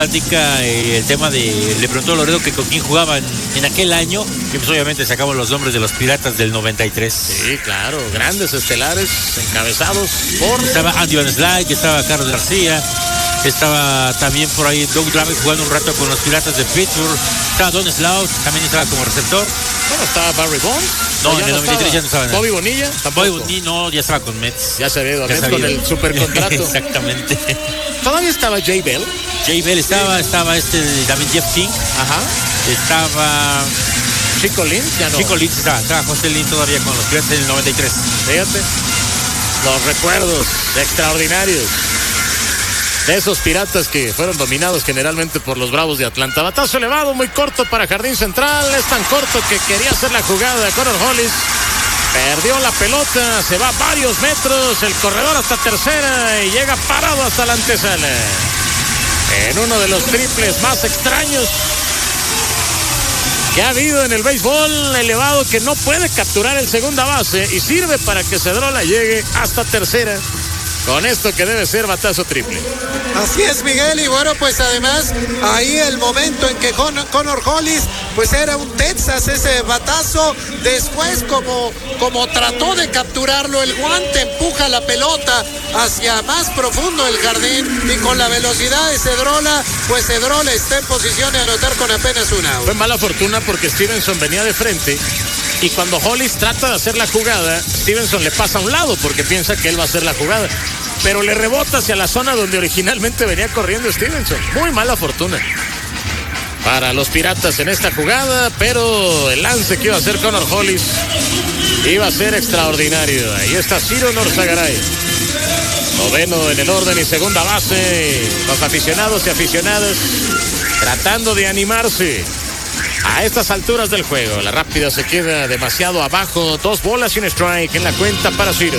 el tema de, le preguntó Loredo que con quién jugaban en aquel año, y pues obviamente sacamos los nombres de los Piratas del 93. Sí, claro, grandes estelares encabezados por... Estaba Andy Van Slyke, estaba Carlos García, estaba también por ahí Doug Draven jugando un rato con los Piratas de Pittsburgh, estaba Don Slout, también estaba como receptor. Bueno, estaba Barry Bonds. No, en el 93 ya no estaba. Bobby Bonilla, tampoco. Bobby Bonilla, no, ya estaba con Mets. Ya se había ido a Mets con el supercontrato. Exactamente. Todavía estaba Jay Bell. Jay Bell estaba David Jeff King. Ajá. Estaba Chico Lynch, ya no. Chico Lynch, estaba José Lynch todavía con los Piratas en el 93. Fíjate, los recuerdos extraordinarios de esos Piratas que fueron dominados generalmente por los Bravos de Atlanta. Batazo elevado, muy corto para Jardín Central. Es tan corto que quería hacer la jugada de Connor Hollis. Perdió la pelota, se va varios metros, el corredor hasta tercera y llega parado hasta la antesala. En uno de los triples más extraños que ha habido en el béisbol, elevado que no puede capturar el segunda base y sirve para que Cedrola llegue hasta tercera. Con esto que debe ser batazo triple. Así es, Miguel, y bueno, pues además ahí el momento en que Connor Hollis pues era un Texas ese batazo, después como trató de capturarlo, el guante empuja la pelota hacia más profundo el jardín y con la velocidad de Cedrola, pues Cedrola está en posición de anotar con apenas un out. Fue mala fortuna porque Stevenson venía de frente y cuando Hollis trata de hacer la jugada, Stevenson le pasa a un lado porque piensa que él va a hacer la jugada, pero le rebota hacia la zona donde originalmente venía corriendo Stevenson. Muy mala fortuna para los Piratas en esta jugada, pero el lance que iba a hacer Connor Hollis iba a ser extraordinario. Ahí está Ciro Norzagaray, noveno en el orden y segunda base. Los aficionados y aficionadas tratando de animarse a estas alturas del juego. La rápida se queda demasiado abajo. 2 bolas y un strike en la cuenta para Ciro.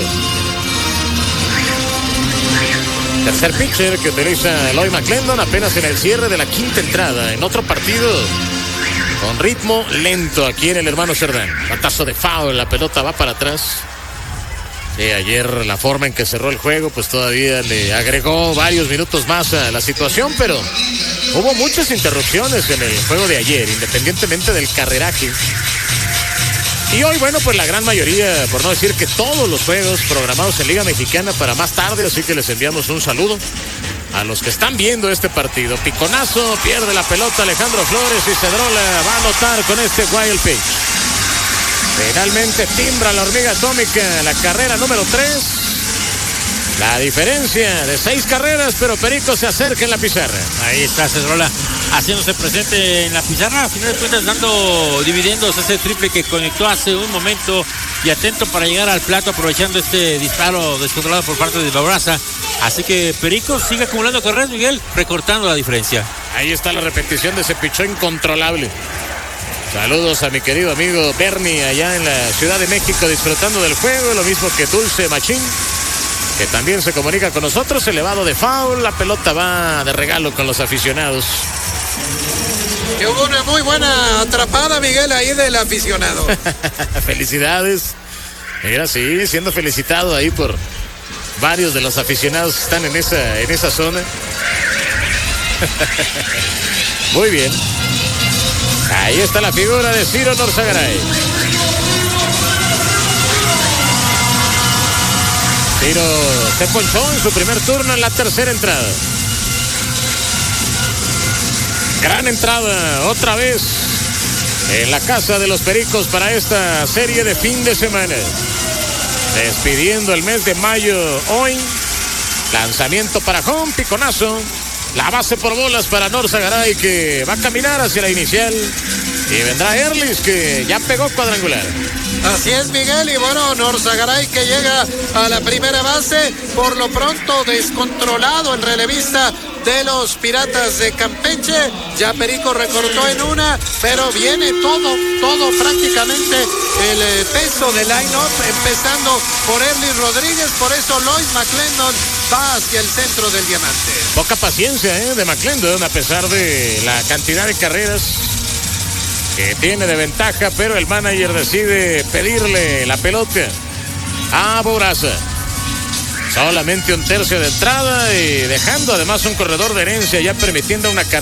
Tercer pitcher que utiliza Eloy McClendon apenas en el cierre de la quinta entrada. En otro partido con ritmo lento aquí en el hermano Cerdán. Batazo de foul, la pelota va para atrás. Sí, ayer la forma en que cerró el juego pues todavía le agregó varios minutos más a la situación, pero hubo muchas interrupciones en el juego de ayer, independientemente del carreraje. Y hoy, bueno, pues la gran mayoría, por no decir que todos los juegos programados en Liga Mexicana para más tarde, así que les enviamos un saludo a los que están viendo este partido. Piconazo, pierde la pelota Alejandro Flores y Cedrola va a anotar con este wild pitch. Finalmente timbra la hormiga atómica, la carrera número 3. La diferencia de 6 carreras, pero Perico se acerca en la pizarra. Ahí está Cedrola haciéndose presente en la pizarra, a final de cuentas dando dividendos ese triple que conectó hace un momento y atento para llegar al plato aprovechando este disparo descontrolado por parte de Babraza. Así que Perico sigue acumulando carreras, Miguel, recortando la diferencia. Ahí está la repetición de ese pichón incontrolable. Saludos a mi querido amigo Bernie allá en la Ciudad de México disfrutando del juego, lo mismo que Dulce Machín, que también se comunica con nosotros. Elevado de foul, la pelota va de regalo con los aficionados. Que hubo una muy buena atrapada, Miguel, ahí del aficionado. Felicidades. Mira, sí, siendo felicitado ahí por varios de los aficionados que están en esa zona. Muy bien. Ahí está la figura de Ciro Norzagaray. Ciro se ponchó en su primer turno en la tercera entrada. Gran entrada otra vez en la casa de los Pericos para esta serie de fin de semana. Despidiendo el mes de mayo hoy. Lanzamiento para home, piconazo. La base por bolas para Norzagaray, que va a caminar hacia la inicial. Y vendrá Erlis, que ya pegó cuadrangular. Así es, Miguel, y bueno, Norzagaray que llega a la primera base, por lo pronto descontrolado el relevista de los Piratas de Campeche. Ya Perico recortó en una, pero viene todo prácticamente el peso del line-up, empezando por Erlis Rodríguez. Por eso Lois McClendon va hacia el centro del diamante. Poca paciencia de McClendon, a pesar de la cantidad de carreras que tiene de ventaja, pero el manager decide pedirle la pelota a Babraza. Solamente un tercio de entrada y dejando además un corredor de herencia, ya permitiendo una carrera